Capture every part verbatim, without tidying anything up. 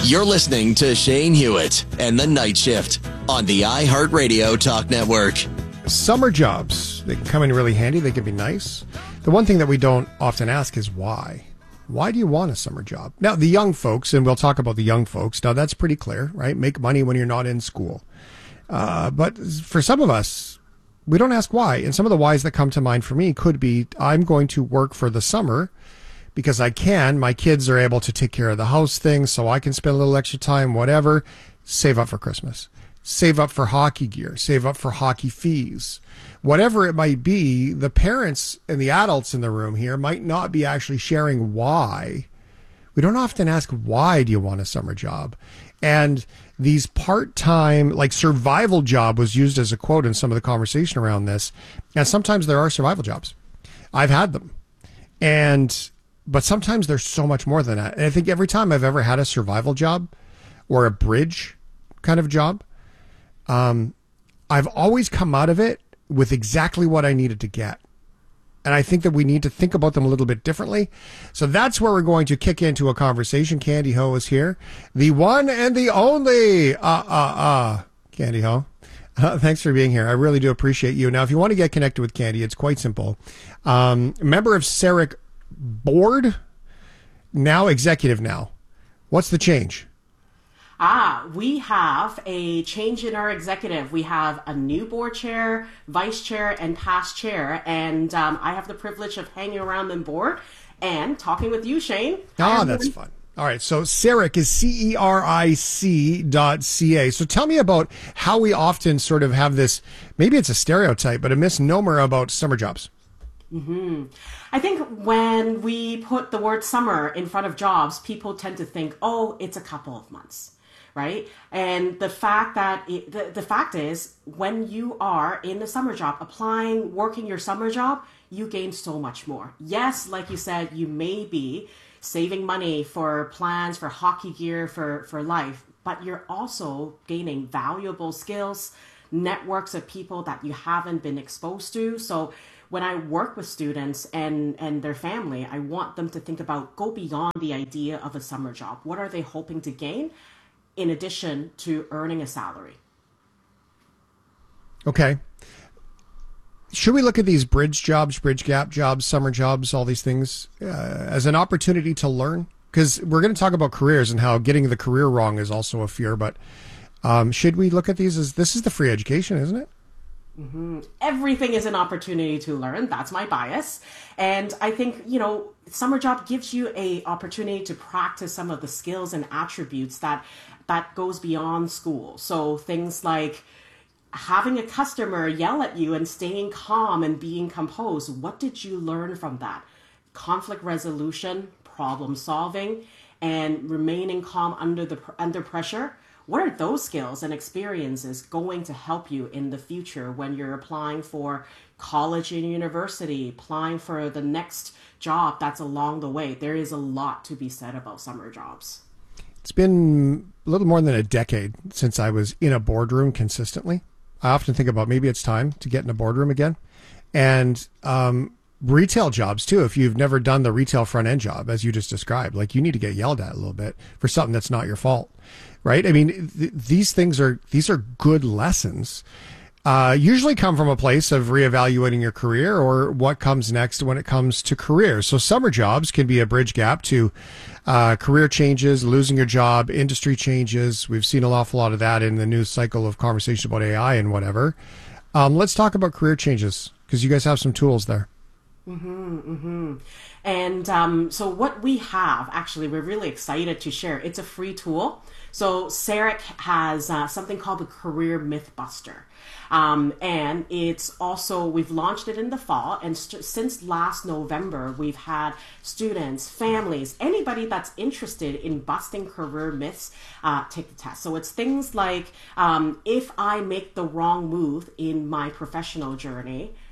You're listening to Shane Hewitt and the Night Shift on the iHeartRadio Talk Network. Summer jobs, they can come in really handy. They can be nice. The one thing that we don't often ask is why. Why do you want a summer job? Now, the young folks, and we'll talk about the young folks. Now, that's pretty clear, right? Make money when you're not in school. Uh, but for some of us, we don't ask why. And some of the whys that come to mind for me could be, I'm going to work for the summer because I can. My kids are able to take care of the house things, so I can spend a little extra time, whatever. Save up for Christmas. Save up for hockey gear. Save up for hockey fees. Whatever it might be, the parents and the adults in the room here might not be actually sharing why. We don't often ask, why do you want a summer job? And these part-time, like survival job was used as a quote in some of the conversation around this. And sometimes there are survival jobs. I've had them. And, but sometimes there's so much more than that. And I think every time I've ever had a survival job or a bridge kind of job, um, I've always come out of it with exactly what I needed to get. And I think that we need to think about them a little bit differently. So that's where we're going to kick into a conversation. Candy Ho is here. The one and the only, uh, uh, uh, Candy Ho. Uh, thanks for being here. I really do appreciate you. Now, if you want to get connected with Candy, it's quite simple. Um, member of C E R I C board, now executive now. What's the change? Ah, we have a change in our executive. We have a new board chair, vice chair, and past chair. And um, I have the privilege of hanging around the board and talking with you, Shane. Ah, that's fun. All right. So C E R I C is C E R I C dot C A. So tell me about how we often sort of have this, maybe it's a stereotype, but a misnomer about summer jobs. Mm-hmm. I think when we put the word summer in front of jobs, people tend to think, oh, it's a couple of months. Right. And the fact that it, the, the fact is, when you are in the summer job, applying, working your summer job, you gain so much more. Yes, like you said, you may be saving money for plans, for hockey gear, for, for life, but you're also gaining valuable skills, networks of people that you haven't been exposed to. So when I work with students and, and their family, I want them to think about, go beyond the idea of a summer job. What are they hoping to gain in addition to earning a salary? Okay. Should we look at these bridge jobs, bridge gap jobs, summer jobs, all these things uh, as an opportunity to learn? Because we're going to talk about careers and how getting the career wrong is also a fear. But um, should we look at these as, this is the free education, isn't it? Mm-hmm. Everything is an opportunity to learn. That's my bias. And I think, you know, summer job gives you a opportunity to practice some of the skills and attributes that that goes beyond school. So things like having a customer yell at you and staying calm and being composed. What did you learn from that? Conflict resolution, problem solving, and remaining calm under the under pressure. What are those skills and experiences going to help you in the future when you're applying for college and university, applying for the next job that's along the way? There is a lot to be said about summer jobs. It's been a little more than a decade since I was in a boardroom consistently. I often think about maybe it's time to get in a boardroom again. And um, retail jobs too. If you've never done the retail front end job, as you just described, like you need to get yelled at a little bit for something that's not your fault. Right? I mean, th- these things are, these are good lessons. Uh, usually come from a place of reevaluating your career or what comes next when it comes to career. So summer jobs can be a bridge gap to uh, career changes, losing your job, industry changes. We've seen an awful lot of that in the news cycle of conversation about A I and whatever. Um, let's talk about career changes because you guys have some tools there. Mm-hmm, mm-hmm. And um, so what we have, actually, we're really excited to share. It's a free tool. So C E R I C has uh, something called the Career Mythbuster. Um, and it's also, we've launched it in the fall. And st- since last November, we've had students, families, anybody that's interested in busting career myths, uh, take the test. So it's things like, um, if I make the wrong move in my professional journey,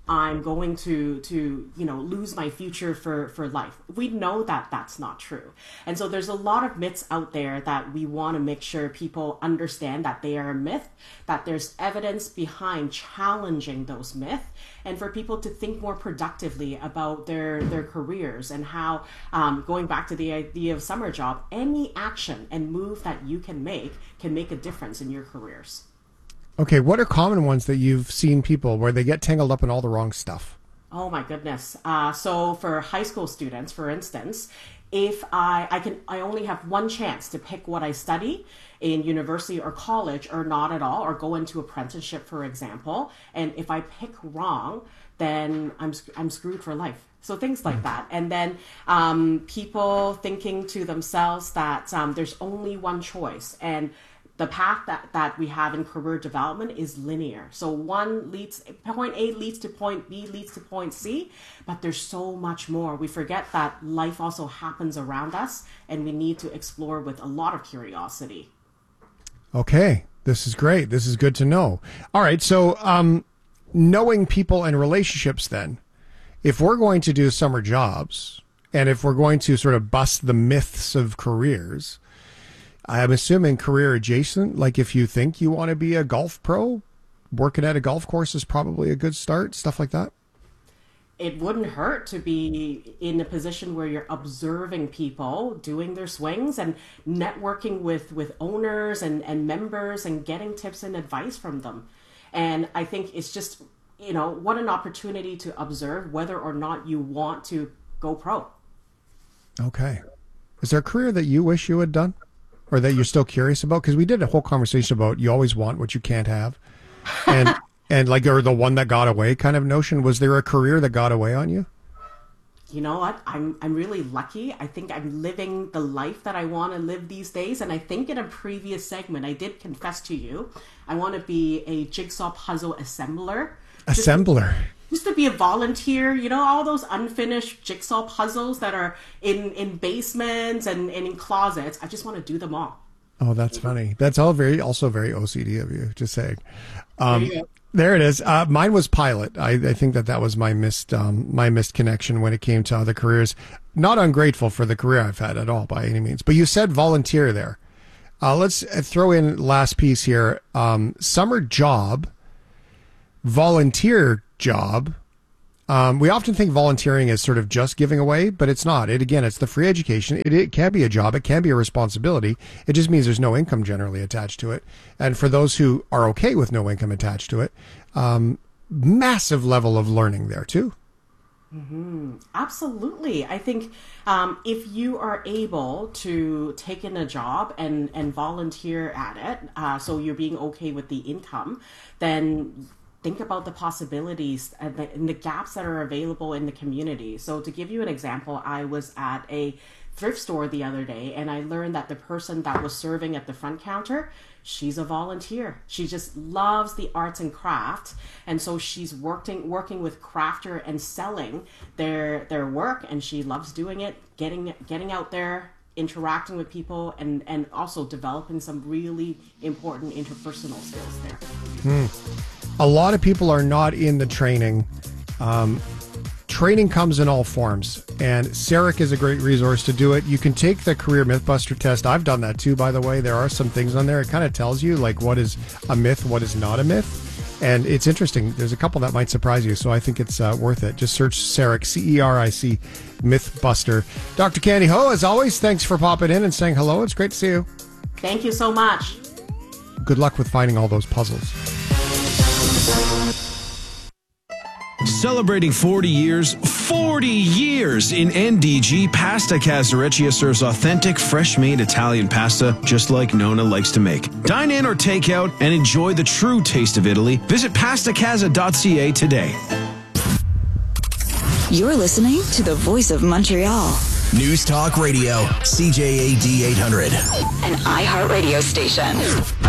I'm going to, to you know, lose my future for, for life. We know that that's not true. And so there's a lot of myths out there that we want to make sure people understand that they are a myth, that there's evidence behind challenging those myths, and for people to think more productively about their, their careers and how, um, going back to the idea of summer job, any action and move that you can make can make a difference in your careers. Okay, what are common ones that you've seen people where they get tangled up in all the wrong stuff? Oh my goodness. Uh, so for high school students, for instance, if I, I can, I only have one chance to pick what I study in university or college or not at all, or go into apprenticeship, for example. And if I pick wrong, then I'm, I'm screwed for life. So things like that. And then um, people thinking to themselves that um, there's only one choice. And the path that, that we have in career development is linear. So one leads, point A leads to point B, leads to point C, but there's so much more. We forget that life also happens around us, and we need to explore with a lot of curiosity. Okay, this is great. This is good to know. All right, so um, knowing people and relationships then, if we're going to do summer jobs, and if we're going to sort of bust the myths of careers, I'm assuming career adjacent, like if you think you want to be a golf pro, working at a golf course is probably a good start, stuff like that. It wouldn't hurt to be in a position where you're observing people doing their swings and networking with, with owners and, and members and getting tips and advice from them. And I think it's just, you know, what an opportunity to observe whether or not you want to go pro. Okay. Is there a career that you wish you had done? Or that you're still curious about? Because we did a whole conversation about you always want what you can't have. And and like, or the one that got away kind of notion. Was there a career that got away on you? You know what? I'm I'm really lucky. I think I'm living the life that I want to live these days. And I think in a previous segment, I did confess to you, I want to be a jigsaw puzzle assembler. Assembler. Just to be a volunteer, you know, all those unfinished jigsaw puzzles that are in, in basements and, and in closets. I just want to do them all. Oh, that's funny. That's all very, also very O C D of you, just saying. Um, there you go. There it is. Uh, mine was pilot. I, I think that that was my missed, um, my missed connection when it came to other careers. Not ungrateful for the career I've had at all by any means, but you said volunteer there. Uh, let's throw in last piece here. Um, summer job, volunteer job. Um, we often think volunteering is sort of just giving away, but it's not. It again, it's the free education. It, it can be a job. It can be a responsibility. It just means there's no income generally attached to it. And for those who are okay with no income attached to it, um, massive level of learning there too. Mm-hmm. Absolutely. I think um, if you are able to take in a job and, and volunteer at it, uh, so you're being okay with the income, then think about the possibilities and the, and the gaps that are available in the community. So to give you an example, I was at a thrift store the other day and I learned that the person that was serving at the front counter, she's a volunteer. She just loves the arts and crafts. And so she's working working with crafter and selling their their work, and she loves doing it, getting getting out there, interacting with people, and, and also developing some really important interpersonal skills there. Hmm. A lot of people are not in the training. Um, training comes in all forms, and Sarek is a great resource to do it. You can take the Career Mythbuster test. I've done that too, by the way. There are some things on there. It kind of tells you like what is a myth, what is not a myth. And it's interesting. There's a couple that might surprise you, so I think it's uh, worth it. Just search Sarek, C E R I C, Mythbuster. Doctor Candy Ho, as always, thanks for popping in and saying hello. It's great to see you. Thank you so much. Good luck with finding all those puzzles. Celebrating forty years, forty years in N D G, Pasta Casareccia serves authentic, fresh-made Italian pasta just like Nona likes to make. Dine in or take out and enjoy the true taste of Italy. Visit pasta casa dot c a today. You're listening to the Voice of Montreal. News Talk Radio, C J A D eight hundred. An iHeartRadio station.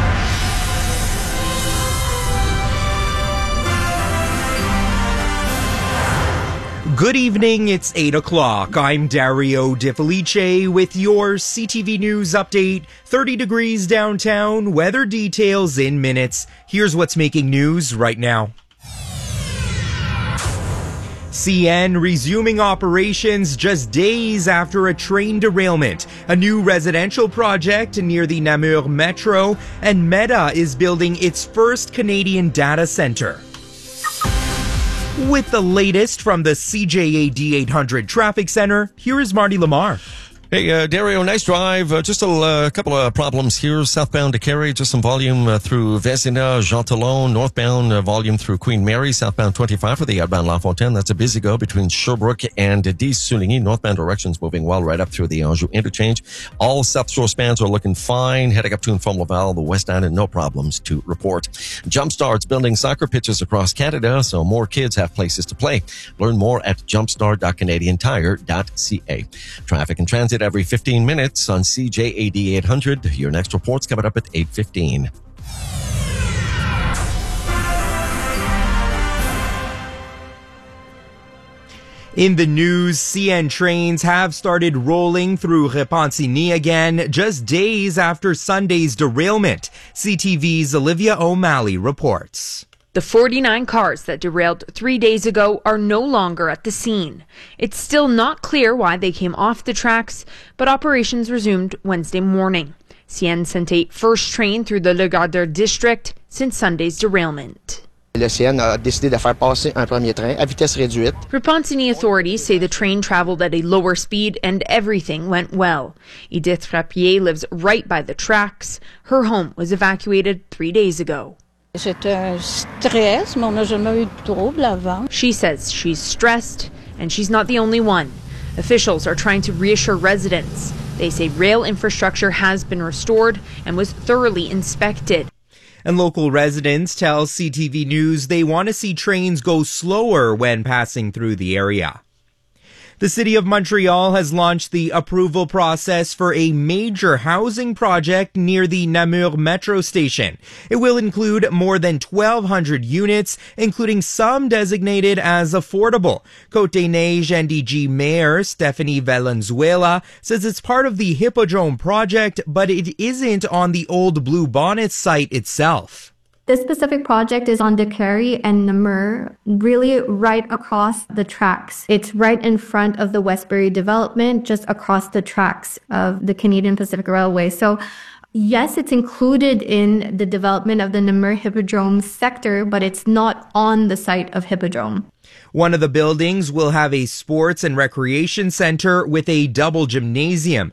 Good evening, it's eight o'clock. I'm Dario De Felice with your C T V News update. thirty degrees downtown, weather details in minutes. Here's what's making news right now. C N resuming operations just days after a train derailment. A new residential project near the Namur Metro, and Meta is building its first Canadian data center. With the latest from the C J A D eight hundred Traffic Center, here is Marty Lamar. Hey, uh, Dario, nice drive. Uh, just a uh, couple of problems here. Southbound to Carey, just some volume uh, through Vézina, Jean Talon. Northbound uh, volume through Queen Mary. Southbound twenty-five for the outbound La Fontaine. That's a busy go between Sherbrooke and uh, Souligny. Northbound directions moving well right up through the Anjou interchange. All South Shore spans are looking fine. Heading up to and from Laval, the West End, and no problems to report. Jumpstart's building soccer pitches across Canada, so more kids have places to play. Learn more at jumpstart dot canadian tire dot c a. Traffic and transit every fifteen minutes on C J A D eight hundred. Your next report's coming up at eight fifteen. In the news, C N trains have started rolling through Repentigny again just days after Sunday's derailment. C T V's Olivia O'Malley reports. The forty-nine cars that derailed three days ago are no longer at the scene. It's still not clear why they came off the tracks, but operations resumed Wednesday morning. C N sent a first train through the Le Gardeur district since Sunday's derailment. Le C N a décidé de faire passer un premier train à vitesse réduite. Repentigny authorities say the train traveled at a lower speed and everything went well. Edith Frappier lives right by the tracks. Her home was evacuated three days ago. C'était un stress, mais on n'a jamais eu de trouble avant. She says she's stressed, and she's not the only one. Officials are trying to reassure residents. They say rail infrastructure has been restored and was thoroughly inspected. And local residents tell C T V News they want to see trains go slower when passing through the area. The City of Montreal has launched the approval process for a major housing project near the Namur Metro station. It will include more than twelve hundred units, including some designated as affordable. Côte-des-Neiges N D G Mayor Stephanie Valenzuela says it's part of the Hippodrome project, but it isn't on the old Blue Bonnet site itself. This specific project is on De Carey and Namur, really right across the tracks. It's right in front of the Westbury development, just across the tracks of the Canadian Pacific Railway. So yes, it's included in the development of the Namur Hippodrome sector, but it's not on the site of Hippodrome. One of the buildings will have a sports and recreation center with a double gymnasium.